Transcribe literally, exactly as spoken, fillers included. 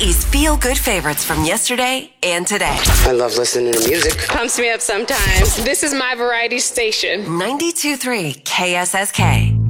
Hawaii's feel-good favorites from yesterday and today. I love listening to music. Pumps me up sometimes. This is my variety station. ninety-two point three K S S K.